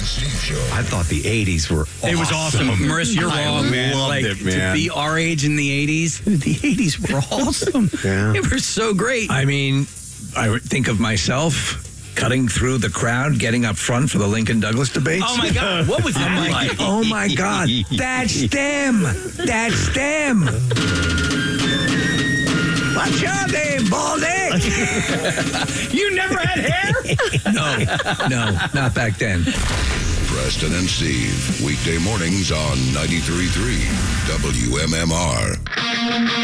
and Steve Show. I thought the 80s were awesome. It was awesome. Marissa, you're wrong, man. Loved it, man. To be our age in the 80s, the 80s were awesome. Yeah. They were so great. I mean, I would think of myself cutting through the crowd, getting up front for the Lincoln Douglas debates. Oh, my God. What was that like? Oh, my God. That's them. That's them. What's your name, Baldy? You never had hair? No, not back then. Preston and Steve, weekday mornings on 93.3 WMMR.